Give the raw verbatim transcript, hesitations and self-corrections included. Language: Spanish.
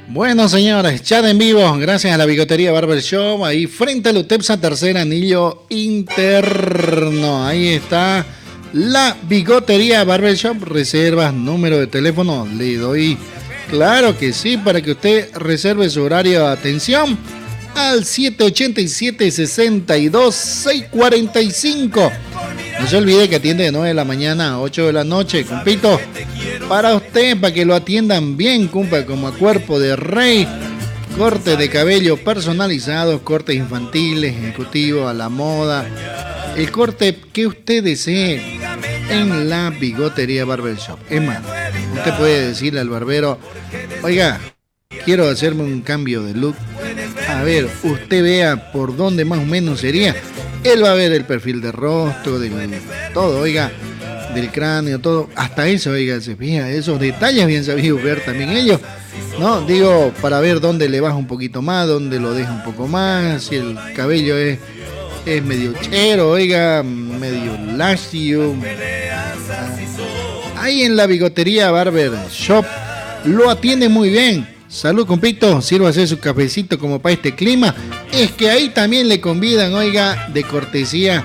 Bueno, señores, chat en vivo, gracias a la Bigotería Barber Shop, ahí frente al UTEPSA, tercer anillo interno. Ahí está la Bigotería Barber Shop, reservas, número de teléfono, le doy, claro que sí, para que usted reserve su horario de atención al siete ocho siete, seis dos, seis cuatro cinco. No se olvide que atiende de nueve de la mañana a ocho de la noche, compito. Para usted, para que lo atiendan bien, cumpa, como a cuerpo de rey. Corte de cabello personalizados, cortes infantiles, ejecutivos, a la moda. El corte que usted desee en la Bigotería Barber Shop. Es más, usted puede decirle al barbero, oiga, quiero hacerme un cambio de look. A ver, usted vea por dónde más o menos sería. Él va a ver el perfil de rostro, de todo, oiga, del cráneo, todo, hasta eso, oiga, se fija, esos detalles bien sabidos ver también ellos, ¿no? Digo, para ver dónde le baja un poquito más, dónde lo deja un poco más, si el cabello es, es medio chero, oiga, medio lacio. Ahí en la Bigotería Barber Shop lo atiende muy bien. Salud, compito, sírvase su cafecito como para este clima. Es que ahí también le convidan, oiga, de cortesía